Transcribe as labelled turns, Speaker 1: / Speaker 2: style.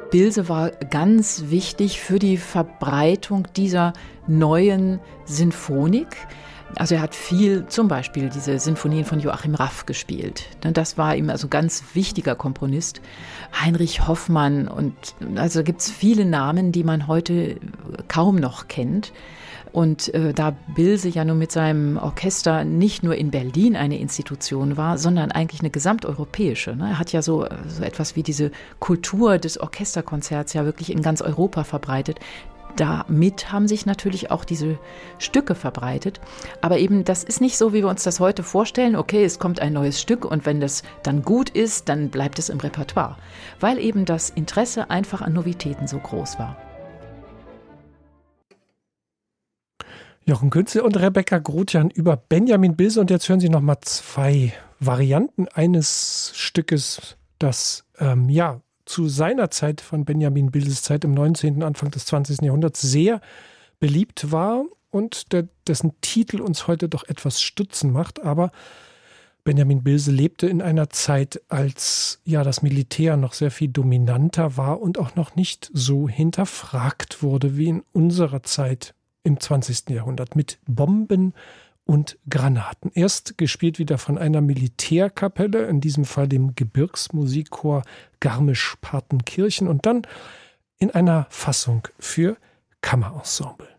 Speaker 1: Bilse war ganz wichtig für die Verbreitung dieser neuen Sinfonik. Also er hat viel, zum Beispiel diese Sinfonien von Joachim Raff gespielt. Das war ihm also ganz wichtiger Komponist. Heinrich Hoffmann und also gibt es viele Namen, die man heute kaum noch kennt. Und da Bilse ja nun mit seinem Orchester nicht nur in Berlin eine Institution war, sondern eigentlich eine gesamteuropäische. Ne? Er hat ja so etwas wie diese Kultur des Orchesterkonzerts ja wirklich in ganz Europa verbreitet. Damit haben sich natürlich auch diese Stücke verbreitet. Aber eben, das ist nicht so, wie wir uns das heute vorstellen. Okay, es kommt ein neues Stück und wenn das dann gut ist, dann bleibt es im Repertoire. Weil eben das Interesse einfach an Novitäten so groß war.
Speaker 2: Jochen Künzel und Rebecca Grotjan über Benjamin Bilse. Und jetzt hören Sie nochmal 2 Varianten eines Stückes, das zu seiner Zeit, von Benjamin Bilses Zeit im 19., Anfang des 20. Jahrhunderts sehr beliebt war und dessen Titel uns heute doch etwas stutzen macht. Aber Benjamin Bilse lebte in einer Zeit, als das Militär noch sehr viel dominanter war und auch noch nicht so hinterfragt wurde wie in unserer Zeit im 20. Jahrhundert mit Bomben und Granaten. Erst gespielt wieder von einer Militärkapelle, in diesem Fall dem Gebirgsmusikchor Garmisch-Partenkirchen, und dann in einer Fassung für Kammerensemble.